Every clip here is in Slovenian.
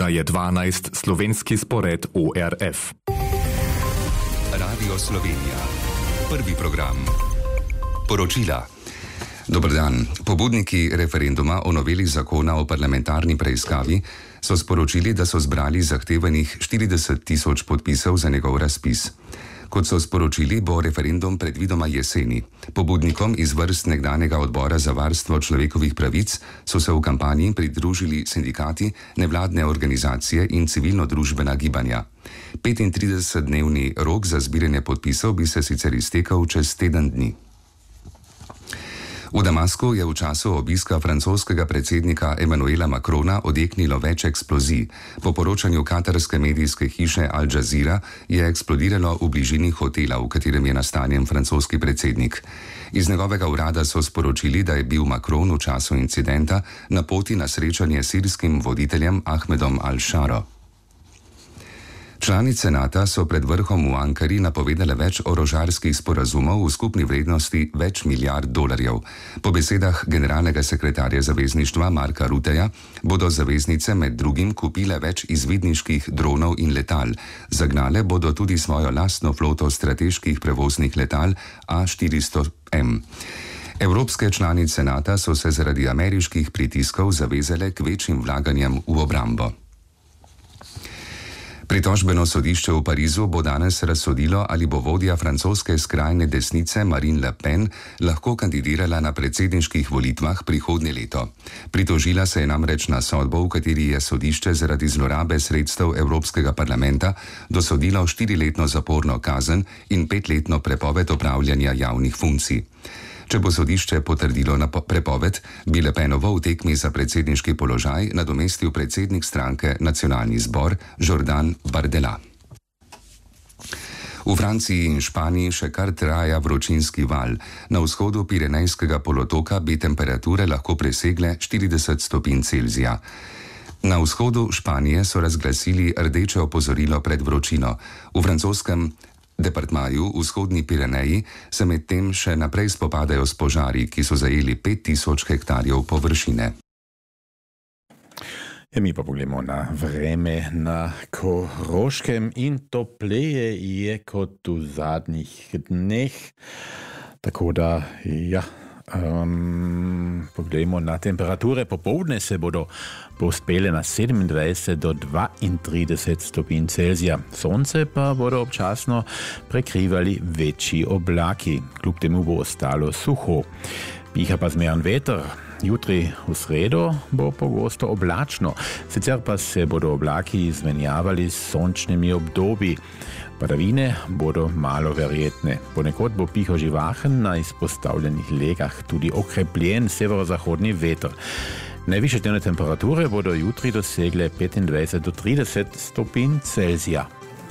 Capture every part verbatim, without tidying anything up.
Ura je dvanajst, slovenski spored O R F. Radio Slovenija. Prvi program. Poročila. Dober dan. Pobudniki referenduma o noveli zakona o parlamentarni preiskavi so sporočili, da so zbrali zahtevanih štirideset tisoč podpisov za njegov razpis. Kot so sporočili, bo referendum predvidoma jeseni. Pobudnikom iz vrst nekdanjega odbora za varstvo človekovih pravic so se v kampanji pridružili sindikati, nevladne organizacije in civilno-družbena gibanja. petintridesetdnevni rok za zbiranje podpisov bi se sicer iztekel čez teden dni. V Damasku je v času obiska francoskega predsednika Emmanuela Macrona odjeknilo več eksplozij. Po poročanju katarske medijske hiše Al Jazeera je eksplodiralo v bližini hotela, v katerem je nastanjen francoski predsednik. Iz njegovega urada so sporočili, da je bil Macron v času incidenta na poti na srečanje s sirskim voditeljem Ahmedom Al-Sharo. Članice Nata so pred vrhom v Ankari napovedale več orožarskih sporazumov v skupni vrednosti več milijard dolarjev. Po besedah generalnega sekretarja zavezništva Marka Rutteja bodo zaveznice med drugim kupile več izvidniških dronov in letal. Zagnale bodo tudi svojo lastno floto strateških prevoznih letal A štiristo M. Evropske članice Nata so se zaradi ameriških pritiskov zavezale k večjim vlaganjem v obrambo. Pritožbeno sodišče v Parizu bo danes razsodilo, ali bo vodja francoske skrajne desnice Marine Le Pen lahko kandidirala na predsedniških volitvah prihodnje leto. Pritožila se je namreč na sodbo, v kateri je sodišče zaradi zlorabe sredstev Evropskega parlamenta dosodilo štiriletno zaporno kazen in petletno prepoved opravljanja javnih funkcij. Če bo sodišče potrdilo na prepoved, bi Le Penovo v tekmi za predsedniški položaj nadomestil predsednik stranke Nacionalni zbor Jordan Bardella. V Franciji in Španiji še kar traja vročinski val. Na vzhodu Pirenejskega polotoka bi temperature lahko presegle štirideset stopinj Celzija. Na vzhodu Španije so razglasili rdeče opozorilo pred vročino. V francoskem departmaju vzhodni Pireneji se medtem še naprej spopadajo s požari, ki so zajeli pet tisoč hektarjev površine. Ja, mi pa pogledamo na vreme na Koroškem in topleje je kot v zadnjih dneh. Tako da, ja, um, pogledamo na temperature. Popoldne se bodo povzpele na sedemindvajset do dvaintrideset stopinj Celzija. Sonce pa bodo občasno prekrivali večji oblaki. Kljub temu bo ostalo suho. Piha pa zmeren veter. Jutri v sredo bo pogosto oblačno. Sicer pa se bodo oblaki izmenjavali s sončnimi obdobji. Padavine bodo malo verjetne. Ponekod bo pihal živahen, na izpostavljenih legah tudi okrepljen severozahodni veter. Najvišje dnevne temperature bodo jutri dosegle petindvajset do trideset stopinj Celzija.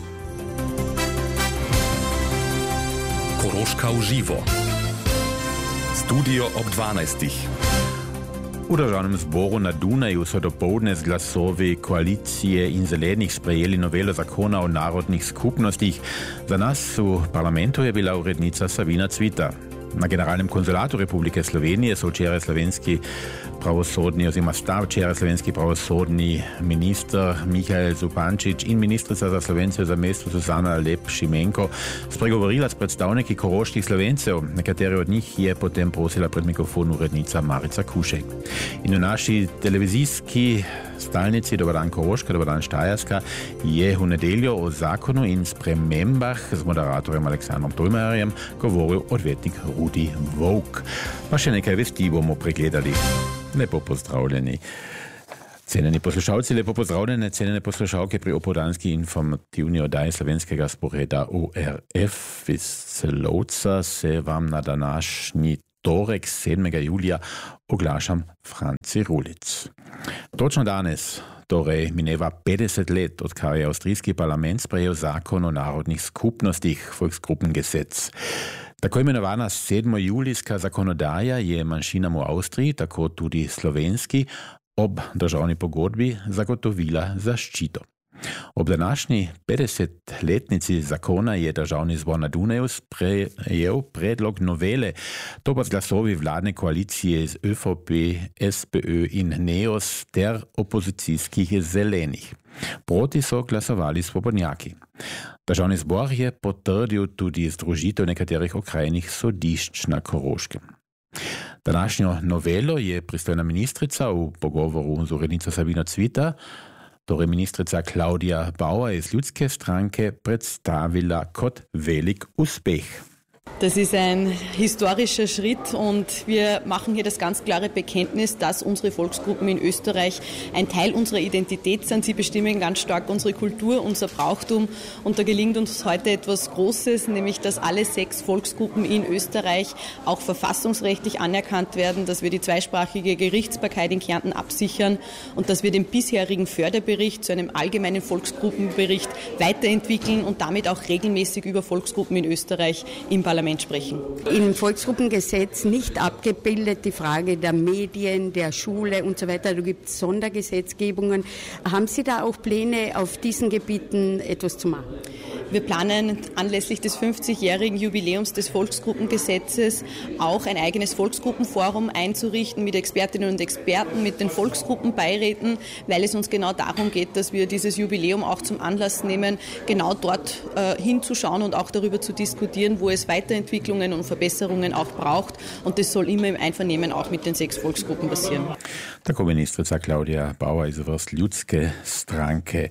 Koroška v živo. Studio ob dvanajstih. V državnem zboru na Dunaju so dopoldne z glasovi koalicije in zelenih sprejeli novelo zakona o narodnih skupnostih. Za nas v parlamentu je bila urednica Savina Cvita. Na generalnem konzulatu Republike Slovenije so včeraj slovenski pravosodni oziroma sta včeraj slovenski pravosodni minister Mihael Zupančič in ministrica za Slovence v zamestju Zuzana Lep-Šimenko spregovorila s predstavniki koroških Slovencev. Nekatere od njih je potem prosila pred mikrofon urednica Marica Kušej. In v naši televizijski stalnici Dobar dan Koroška, Dobar dan Štajerska je v nedeljo o zakonu in spremembah z moderatorjem Aleksandrom Tolmajerjem govoril odvetnik Rudi Volk. Pa še nekaj vesti bomo pregledali. Lepo pozdravljeni. Cenjeni poslušalci, lepo pozdravljene, cenjene poslušalke pri opoldanski informativni oddaji slovenskega sporeda O R F. Iz Celovca se vam na današnji torek sedmega julija oglašam Franci Rulic. Točno danes, torej mineva petdeset let, odkar je avstrijski parlament sprejel zakon o narodnih skupnostih, Volksgruppengesetz. Tako imenovana sedmojulijska zakonodaja je manjšinam v Avstriji, tako tudi slovenski, ob državni pogodbi zagotovila zaščito. Ob današnji petdesetletnici zakona je državni zbor na Dunaju sprejel predlog novele, to pa z glasovi vladne koalicije z ÖVP, SPÖ in NEOS ter opozicijskih zelenih. Proti so glasovali svobodnjaki. Državni zbor je potrdil tudi združitev nekaterih okrajnih sodišč na Koroškem. Današnjo novelo je pristojna ministrica v pogovoru z urednico Sabino Cvita, torej ministrica Klaudija Bauer iz Ljudske stranke, predstavila kot velik uspeh. Das ist ein historischer Schritt und wir machen hier das ganz klare Bekenntnis, dass unsere Volksgruppen in Österreich ein Teil unserer Identität sind. Sie bestimmen ganz stark unsere Kultur, unser Brauchtum und da gelingt uns heute etwas Großes, nämlich dass alle sechs Volksgruppen in Österreich auch verfassungsrechtlich anerkannt werden, dass wir die zweisprachige Gerichtsbarkeit in Kärnten absichern und dass wir den bisherigen Förderbericht zu einem allgemeinen Volksgruppenbericht weiterentwickeln und damit auch regelmäßig über Volksgruppen in Österreich im Parlament sprechen. Im Volksgruppengesetz nicht abgebildet die Frage der Medien, der Schule und so weiter. Da gibt es Sondergesetzgebungen. Haben Sie da auch Pläne, auf diesen Gebieten etwas zu machen? Wir planen anlässlich des fünfzigjährigen Jubiläums des Volksgruppengesetzes auch ein eigenes Volksgruppenforum einzurichten mit Expertinnen und Experten, mit den Volksgruppenbeiräten, weil es uns genau darum geht, dass wir dieses Jubiläum auch zum Anlass nehmen, genau dort äh, hinzuschauen und auch darüber zu diskutieren, wo es Weiterentwicklungen und Verbesserungen auch braucht. Und das soll immer im Einvernehmen auch mit den sechs Volksgruppen passieren. Tako ministrica Klaudija Bauer iz vrst Ljudske stranke.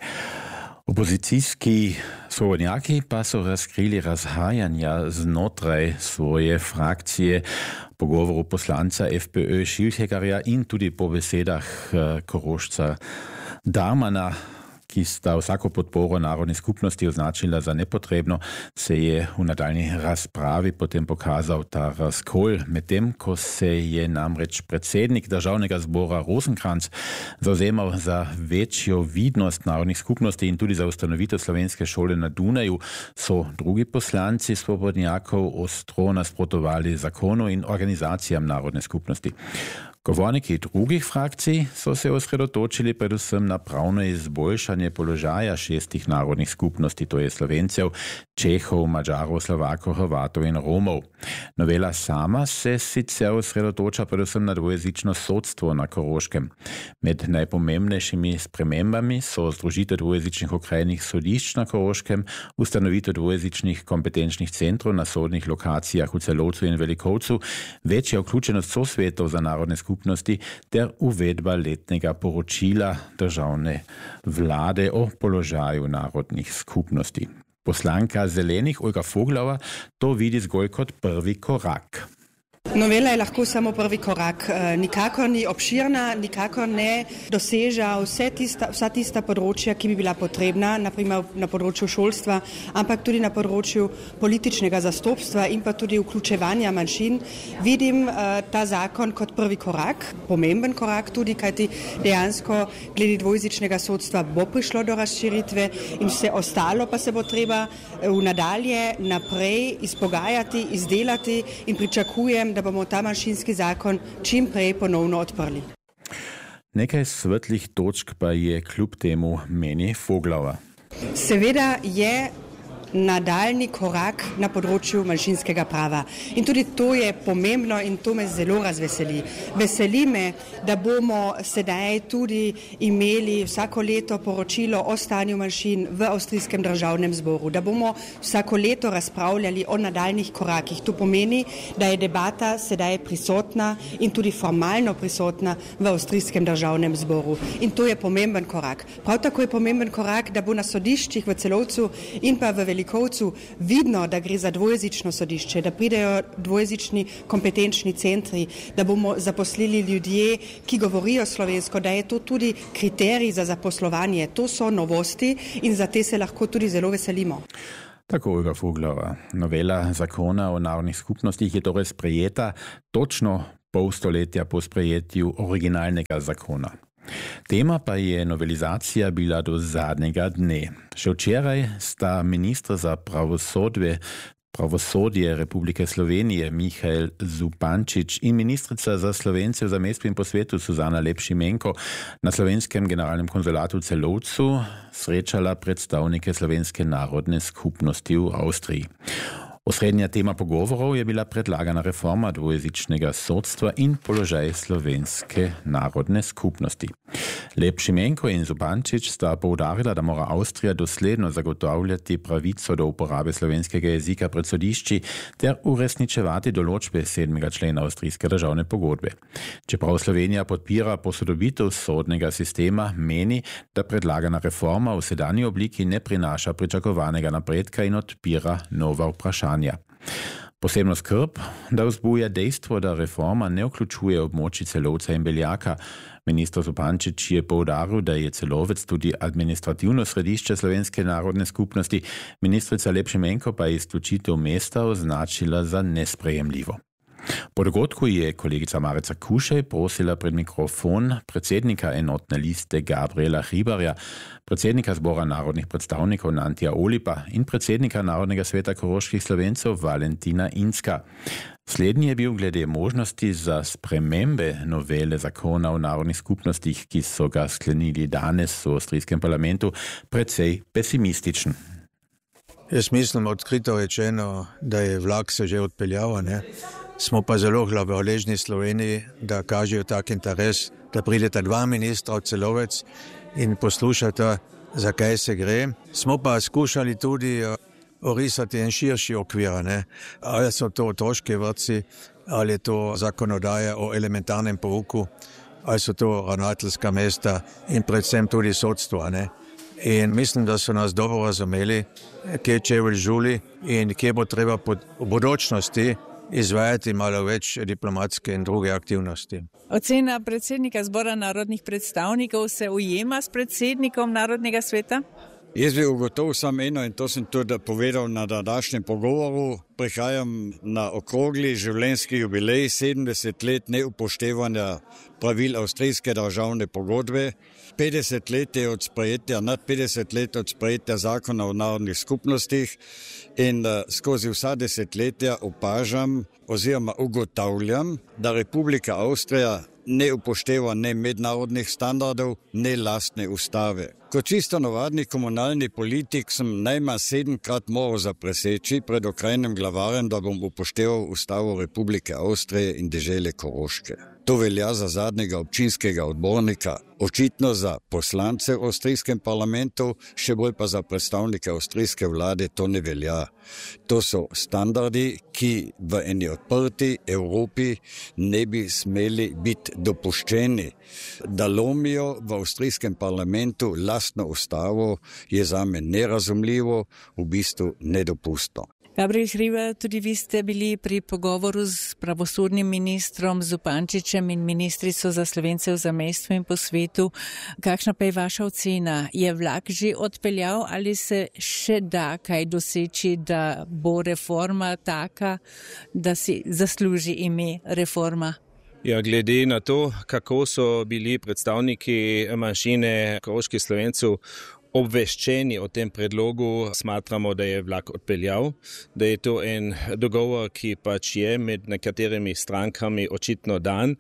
Opozicijski svobodnjaki pa so razkrili razhajanja znotraj svoje frakcije. Po govoru poslanca FPÖ Schildhegarja in tudi po besedah Korošca Darmana, ki sta vsako podporo narodni skupnosti označila za nepotrebno, se je v nadaljni razpravi potem pokazal ta razkol, medtem ko se je namreč predsednik državnega zbora Rosenkrantz zauzemal za večjo vidnost narodnih skupnosti in tudi za ustanovitev slovenske šole na Dunaju, so drugi poslanci svobodnjakov ostro nasprotovali zakonu in organizacijam narodne skupnosti. Govorniki drugih frakcij so se osredotočili predvsem na pravno izboljšanje položaja šestih narodnih skupnosti, to je Slovencev, Čehov, Mađarov, Slovakov, Hrvatov in Romov. Novela sama se sicer osredotoča predvsem na dvojezično sodstvo na Koroškem. Med najpomembnejšimi spremembami so združitev dvojezičnih okrajnih sodišč na Koroškem, ustanovitev dvojezičnih kompetenčnih centrov na sodnih lokacijah v Celovcu in Velikovcu, večja vključenost sosvetov za narodne skupnosti ter uvedba letnega poročila državne vlade o položaju narodnih skupnosti. Poslanka Zelenih Olga Foglova to vidi zgolj kot prvi korak. Novela je lahko samo prvi korak. Nikakor ni obširna, nikakor ne doseža vse tista, vsa tista področja, ki bi bila potrebna, naprimer na področju šolstva, ampak tudi na področju političnega zastopstva in pa tudi vključevanja manjšin. Vidim ta zakon kot prvi korak, pomemben korak tudi, kajti dejansko glede dvojezičnega sodstva bo prišlo do razširitve in vse ostalo pa se bo treba v nadalje naprej izpogajati, izdelati in pričakujem, da bomo ta manjšinski zakon čim prej ponovno odprli. Nekaj svetlih točk pa je kljub temu, meni Foglova. Seveda je nadaljni korak na področju manjšinskega prava. In tudi to je pomembno in to me zelo razveseli. Veseli me, da bomo sedaj tudi imeli vsako leto poročilo o stanju manjšin v Avstrijskem državnem zboru, da bomo vsako leto razpravljali o nadaljnih korakih. To pomeni, da je debata sedaj prisotna in tudi formalno prisotna v Avstrijskem državnem zboru. In to je pomemben korak. Prav tako je pomemben korak, da bo na sodiščih v Celovcu in pa v Velikovcu vidno, da gre za dvojezično sodišče, da pridejo dvojezični kompetenčni centri, da bomo zaposlili ljudje, ki govorijo slovensko, da je to tudi kriterij za zaposlovanje. To so novosti in za te se lahko tudi zelo veselimo. Tako Olga Foglova. Novela zakona o narodnih skupnostih je torej sprejeta točno pol stoletja po sprejetju originalnega zakona. Tema pa je novelizacija bila do zadnjega dne. Še včeraj sta ministra za pravosodje Pravosodje Republike Slovenije Michael Zupančič in ministrica za Slovence v zamestju in po svetu Suzana Lep-Šimenko na slovenskem generalnem konzulatu v Celovcu srečala predstavnike slovenske narodne skupnosti v Avstriji. Osrednja tema pogovorov je bila predlagana reforma dvojezičnega sodstva in položaj slovenske narodne skupnosti. Lep-Šimenko in Zupančič sta poudarila, da mora Avstrija dosledno zagotavljati pravico do uporabe slovenskega jezika pred sodišči ter uresničevati določbe sedmega člena avstrijske državne pogodbe. Čeprav Slovenija podpira posodobitev sodnega sistema, meni, da predlagana reforma v sedanji obliki ne prinaša pričakovanega napredka in odpira nova vprašanja. Posebno skrb, da vzbuja dejstvo, da reforma ne vključuje območij Celovca in Beljaka. Minister Zupančič je poudaril, da je Celovec tudi administrativno središče slovenske narodne skupnosti, ministrica Lep-Šimenko pa je izključitev mesta označila za nesprejemljivo. Po dogodku je kolegica Marica Kušej prosila pred mikrofon predsednika enotne liste Gabriela Hribarja, predsednika zbora narodnih predstavnikov Nantija Olipa in predsednika Narodnega sveta koroških Slovencev Valentina Inska. Slednji je bil glede možnosti za spremembe novele zakona o narodnih skupnostih, ki so ga sklenili danes v avstrijskem parlamentu, precej pesimističen. Jaz mislim, odkrito rečeno, da je vlak se že odpeljal, ne? Smo pa zelo hvaležni Sloveniji, da kažejo tak interes, da prideta dva ministra v Celovec in poslušata, zakaj se gre. Smo pa skušali tudi orisati en širši okvir, ne? Ali so to otroški vrtci, ali je to zakonodaja o elementarnem pouku, ali so to ravnateljska mesta in predvsem tudi sodstvo, ne? In mislim, da so nas dobro razumeli, kje čevelj žuli in kje bo treba v bodočnosti izvajati malo več diplomatske in druge aktivnosti. Ocena predsednika zbora narodnih predstavnikov se ujema s predsednikom Narodnega sveta? Jaz bi ugotovil samo eno in to sem tudi povedal na današnjem pogovoru. Prihajam na okrogli življenjski jubilej sedemdeset let neupoštevanja pravil avstrijske državne pogodbe. petdeset let je od sprejetja, nad petdeset let od sprejetja zakona o narodnih skupnostih in uh, skozi vsa desetletja opažam oziroma ugotavljam, da Republika Avstrija ne upošteva ne mednarodnih standardov, ne lastne ustave. Kot čisto navadni komunalni politik sem najmanj sedemkrat moral zapreseči pred okrajnim glavarjem, da bom upošteval ustavo Republike Avstrije in dežele Koroške. To velja za zadnjega občinskega odbornika, očitno za poslance v avstrijskem parlamentu, še bolj pa za predstavnike avstrijske vlade to ne velja. To so standardi, ki v eni odprti Evropi ne bi smeli biti dopuščeni. Da lomijo v avstrijskem parlamentu lastno ustavo je zame nerazumljivo, v bistvu nedopustno. Gabriel Hribar, tudi vi ste bili pri pogovoru s pravosodnim ministrom Zupančičem in ministrico za Slovence v zamestju in po svetu. Kakšna pa je vaša ocena? Je vlak že odpeljal ali se še da kaj doseči, da bo reforma taka, da si zasluži ime reforma? Ja, glede na to, kako so bili predstavniki manjšine koroških Slovencev obveščeni o tem predlogu, smatramo, da je vlak odpeljal, da je to en dogovor, ki pač je med nekaterimi strankami očitno dan,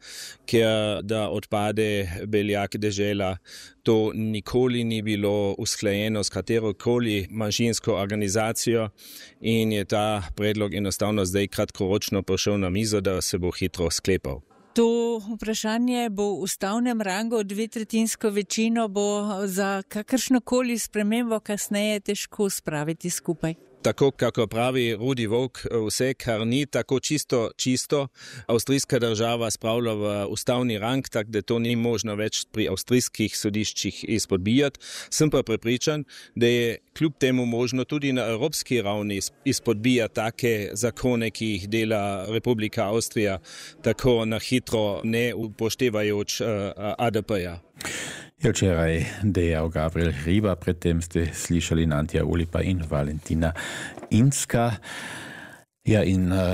ker da odpade Beljak dežela, to nikoli ni bilo usklajeno s katerokoli manjšinsko organizacijo in je ta predlog enostavno zdaj kratkoročno prišel na mizo, da se bo hitro sklepal. To vprašanje bo v ustavnem rangu, dvetretinsko večino bo za kakršnokoli spremembo kasneje težko spraviti skupaj. Tako, kako pravi Rudi Volk, vse, kar ni tako čisto, čisto, avstrijska država spravlja v ustavni rang, tako da to ni možno več pri avstrijskih sodiščih izpodbijati. Sem pa prepričan, da je kljub temu možno tudi na evropski ravni izpodbijati take zakone, ki jih dela Republika Avstrija, tako na hitro, ne upoštevajoč uh, A D P-ja. Je včeraj dejal Gabriel Hribar, predtem ste slišali Nantija Olipa in Valentina Inska. Ja, in uh,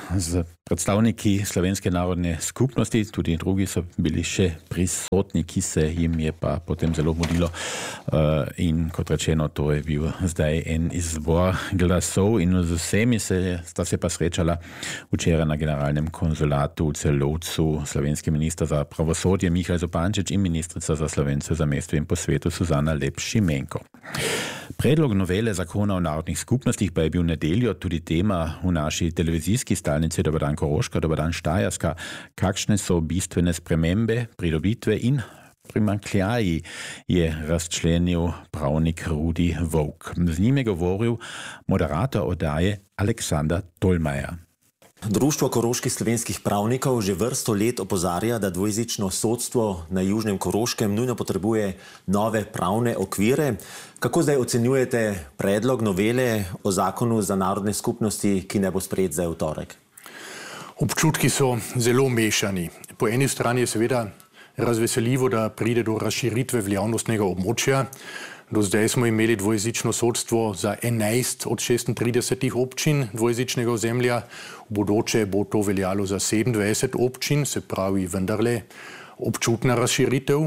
z predstavniki Slovenske narodne skupnosti, tudi drugi so bili še prisotni, ki se jim je pa potem zelo mudilo. In kot rečeno, to je bil zdaj en izbor glasov in z vsemi se, sta se pa srečala včeraj na generalnem konzulatu v Celovcu slovenski minister za pravosodje Mihael Zupančič in ministrica za Slovence v zamestju in po svetu Suzana Lep-Šimenko. Predlog novele zakona o narodnih skupnostih pa je bil v nedeljo tudi tema v naši televizijski stalnici Dober dan Koroška, Dober dan Štajerska. Kakšne so bistvene spremembe, pridobitve in primanjkljaji, je razčlenil pravnik Rudi Volk. Z njim je govoril moderator oddaje Aleksander Tolmajer. Društvo koroških slovenskih pravnikov že vrsto let opozarja, da dvojezično sodstvo na Južnem Koroškem nujno potrebuje nove pravne okvire. Kako zdaj ocenjujete predlog novele o zakonu za narodne skupnosti, ki ne bo sprejet zdaj v torek? Občutki so zelo mešani. Po eni strani je seveda razveseljivo, da pride do razširitve veljavnostnega območja. Do zdaj smo imeli dvojezično sodstvo za enajst od šestintridesetih občin dvojezičnega ozemlja. V bodoče bo to veljalo za sedemindvajset občin, se pravi vendarle občutna razširitev.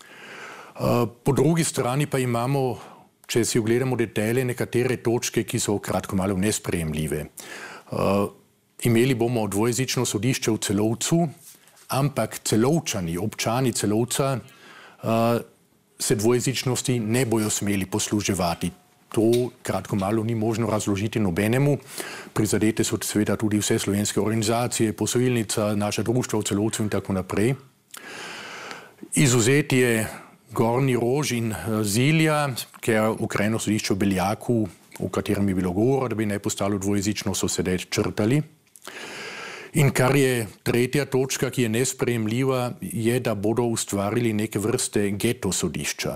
Po drugi strani pa imamo, če si ogledamo detajle, nekatere točke, ki so kratko malo nesprejemljive. Imeli bomo dvojezično sodišče v Celovcu, ampak Celovčani, občani Celovca, se dvojezičnosti ne bojo smeli posluževati. To kratko malo ni možno razložiti nobenemu. Prizadete so seveda tudi vse slovenske organizacije, posojilnica, naša društva v Celovcu in tako naprej. Izvzeti je Gornji Rož in Zilja, ker okrajno sodišče v Beljaku, o katerem je bilo govora, da bi naj postalo dvojezično, so sedaj črtali. In kar je tretja točka, ki je nesprejemljiva, je, da bodo ustvarili neke vrste geto sodišča.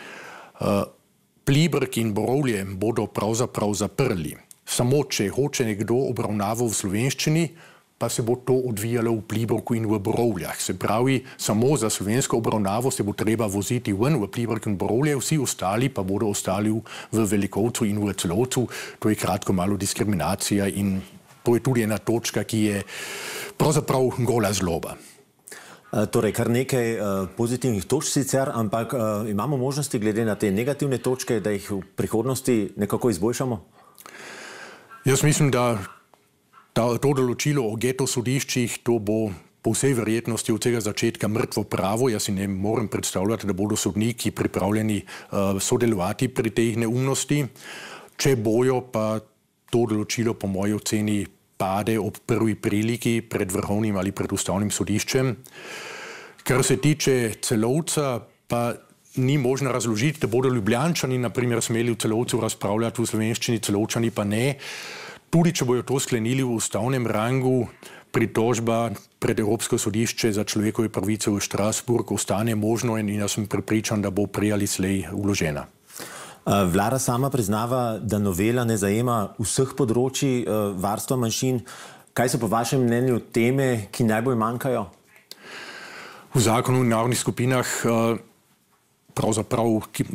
Pliberk in Borovlje bodo pravzaprav zaprli. Samo če hoče nekdo obravnavo v slovenščini, pa se bo to odvijalo v Pliberku in v Borovljah. Se pravi, samo za slovensko obravnavo se bo treba voziti ven v Pliberk in Borovlje, vsi ostali pa bodo ostali v Velikovcu in v Celovcu. To je kratko malo diskriminacija in to je tudi ena točka, ki je pravzaprav gola zloba. Torej, kar nekaj pozitivnih točk sicer, ampak imamo možnosti glede na te negativne točke, da jih v prihodnosti nekako izboljšamo? Jaz mislim, da to določilo o geto sodiščih, to bo po vsej verjetnosti od vsega začetka mrtvo pravo. Jaz si ne morem predstavljati, da bodo sodniki pripravljeni sodelovati pri teh neumnosti. Če bojo, pa to določilo po moji oceni pade ob prvi priliki pred vrhovnim ali pred ustavnim sodiščem. Kar se tiče Celovca, pa ni možno razložiti, da bodo Ljubljančani na primer smeli v Celovcu razpravljati v slovenščini, Celovčani pa ne. Tudi če bojo to sklenili v ustavnem rangu, pritožba pred Evropsko sodišče za človekove pravice v Strasbourg ostane možno in jaz sem prepričan, da bo prej ali slej vložena. Vlada sama priznava, da novela ne zajema vseh področji varstva manjšin. Kaj so po vašem mnenju teme, ki najbolj manjkajo? V zakonu o narodnih skupinah pravzaprav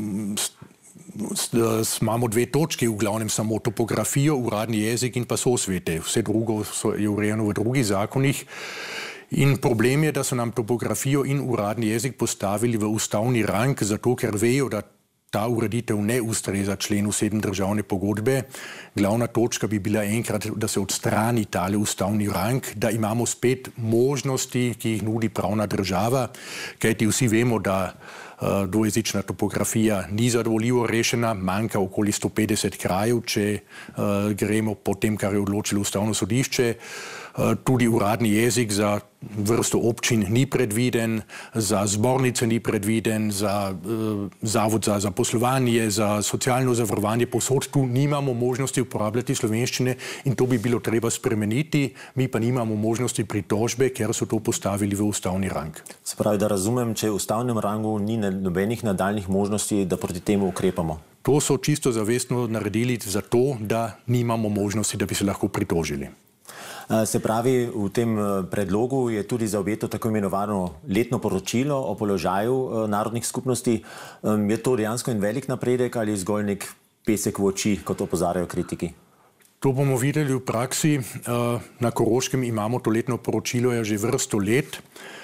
imamo dve točki, v glavnem samo topografijo, uradni jezik in pa sosvete. Vse drugo je urejeno v drugih zakonih. In problem je, da so nam topografijo in uradni jezik postavili v ustavni rang, zato ker vejo, da ta ureditev ne ustreza členu sedem državne pogodbe. Glavna točka bi bila enkrat, da se odstrani tale ustavni rang, da imamo spet možnosti, ki jih nudi pravna država, kajti vsi vemo, da uh, dvojezična topografija ni zadovoljivo rešena, manjka okoli sto petdeset krajev, če uh, gremo po tem, kar je odločilo ustavno sodišče. Tudi uradni jezik za vrsto občin ni predviden, za zbornice ni predviden, za uh, zavod za zaposlovanje, za socialno zavarovanje, posod tu nimamo možnosti uporabljati slovenščine in to bi bilo treba spremeniti, mi pa nimamo možnosti pritožbe, ker so to postavili v ustavni rang. Se pravi, da razumem, če v ustavnem rangu ni nobenih nadaljnih možnosti, da proti temu ukrepamo. To so čisto zavestno naredili zato, da nimamo možnosti, da bi se lahko pritožili. Se pravi, v tem predlogu je tudi zaobjeto tako imenovano letno poročilo o položaju narodnih skupnosti. Je to dejansko en velik napredek ali zgolj nek pesek v oči, kot opozarjajo kritiki? To bomo videli v praksi. Na Koroškem imamo to letno poročilo ja že vrsto let.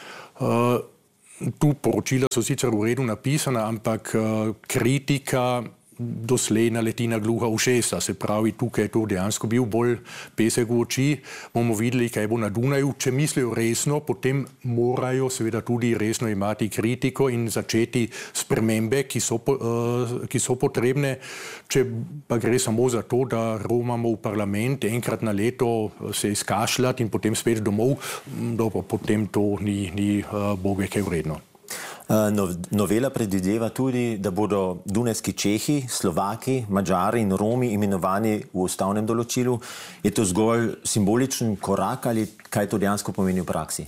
Tu poročila so sicer v redu napisana, ampak kritika doslej naleti na gluha ušesa. Se pravi, tukaj je to dejansko bil bolj pesek v oči. Bomo videli, kaj bo na Dunaju. Če mislijo resno, potem morajo seveda tudi resno imati kritiko in začeti spremembe, ki so, uh, ki so potrebne. Če pa gre samo za to, da romamo v parlament enkrat na leto se izkašljati in potem spet domov, dobro, potem to ni, ni uh, boge kaj vredno. Novela predvideva tudi, da bodo dunajski Čehi, Slovaki, Madžari in Romi imenovani v ustavnem določilu. Je to zgolj simboličen korak ali kaj to dejansko pomeni v praksi?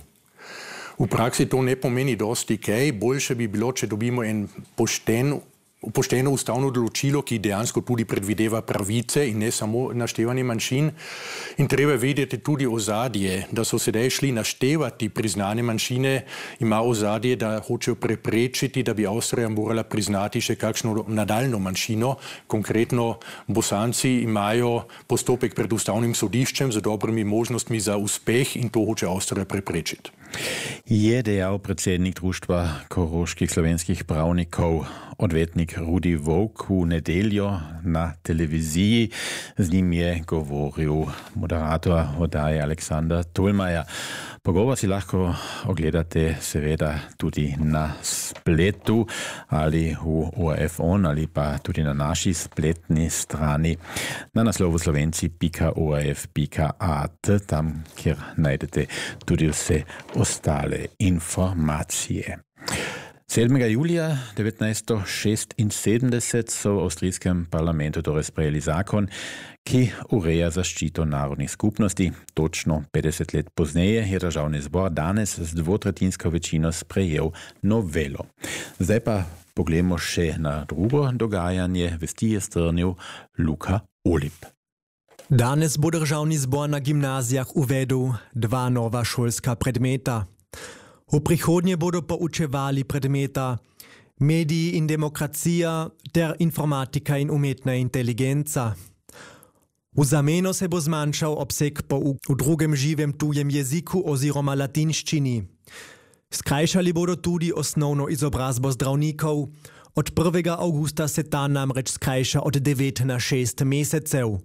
V praksi to ne pomeni dosti kaj. Boljše bi bilo, če dobimo en pošten Upošteno ustavno določilo, ki dejansko tudi predvideva pravice in ne samo naštevanje manjšin. In treba vedeti tudi ozadje, da so sedaj šli naštevati priznane manjšine, ima ozadje, da hočejo preprečiti, da bi Avstrija morala priznati še kakšno nadaljno manjšino. Konkretno Bosanci imajo postopek pred ustavnim sodiščem z dobrimi možnostmi za uspeh in to hoče Avstrija preprečiti. Je dejal predsednik Društva koroških slovenskih pravnikov, odvetnik Rudi Volk v nedeljo na televiziji. Z njim je govoril moderator oddaje Aleksander Tolmajer. Pogovor si lahko ogledate seveda tudi na spletu ali v O R F on ali pa tudi na naši spletni strani na naslovu slovenci pika o r f pika a t, tam kjer najdete tudi vse ostale informacije. sedmega julija devetnajststo šestinsedemdeset so v avstrijskem parlamentu torej sprejeli zakon, ki ureja zaščito narodnih skupnosti. Točno petdeset let pozneje je državni zbor danes z dvotretjinsko večino sprejel novelo. Zdaj pa poglejmo še na drugo dogajanje. Vesti je strnil Luka Olip. Danes bo državni zbor na gimnazijah uvedel dva nova šolska predmeta. V prihodnje bodo poučevali predmeta mediji in demokracija ter informatika in umetna inteligenca. V zameno se bo zmanjšal obseg pouka v drugem živem tujem jeziku oziroma latinščini. Skrajšali bodo tudi osnovno izobrazbo zdravnikov. Od prvega avgusta se ta namreč skrajša od devet na šest mesecev.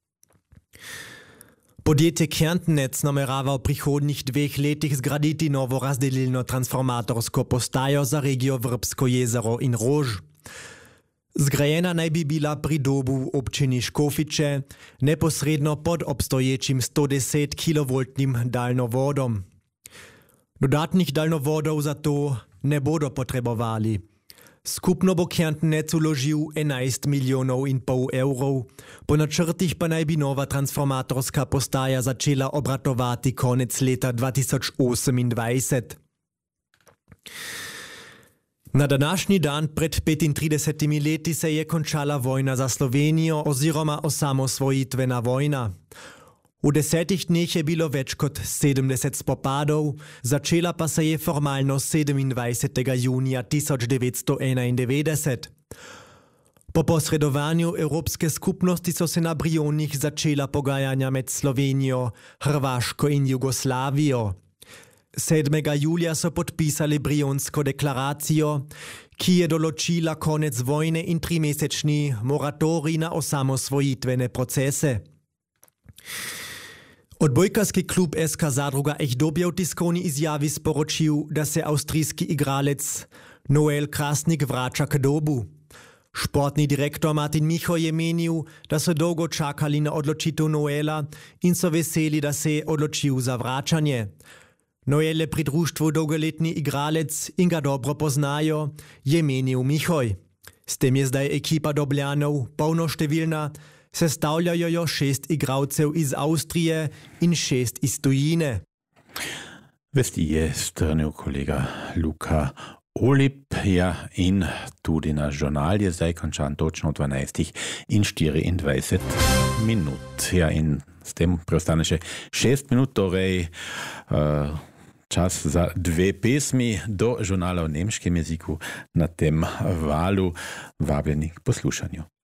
Podjetje Kärntnetz namerava v prihodnjih dveh letih zgraditi novo razdelilno transformatorsko postajo za regijo Vrbsko jezero in Rož. Zgrajena naj bi bila pri Dobu v občini Škofiče, neposredno pod obstoječim sto deset kilovoltnim daljnovodom. Dodatnih daljnovodov zato ne bodo potrebovali. Skupno bo Kärntnetz vložil enajst milijonov in pol evrov, po načrtih pa naj bi nova transformatorska postaja začela obratovati konec leta dva tisoč osemindvajset. Na današnji dan pred petintridesetimi leti se je končala vojna za Slovenijo oziroma osamosvojitvena vojna. V desetih dneh je bilo več kot sedemdeset spopadov, začela pa se je formalno sedemindvajsetega junija tisoč devetsto enaindevetdeset. Po posredovanju Evropske skupnosti so se na Brionih začela pogajanja med Slovenijo, Hrvaško in Jugoslavijo. sedmega julija so podpisali Brionsko deklaracijo, ki je določila konec vojne in trimesečni moratorij na osamosvojitvene procese. Odbojkarski klub S K Zadruga Ejdobje je v tiskovni izjavi sporočil, da se avstrijski igralec Noel Krasnik vrača k Dobu. Športni direktor Martin Micho je menil, da so dolgo čakali na odločitev Noela in so veseli, da se je odločil za vračanje. Noel je pri društvu dolgoletni igralec in ga dobro poznajo, je menil Michoj. S tem je zdaj ekipa Dobljanov polnoštevilna, sestavljajo jo šest igralcev iz Avstrije in šest iz tujine. Vesti je strnil kolega Luka Olip, ja, in tudi naš žurnal je zdaj končan točno v dvanajstih in štiriindvajset minut. Ja, in s tem preostane še šest minut, torej uh, čas za dve pesmi do žurnala v nemškem jeziku na tem valu. Vabljeni k poslušanju.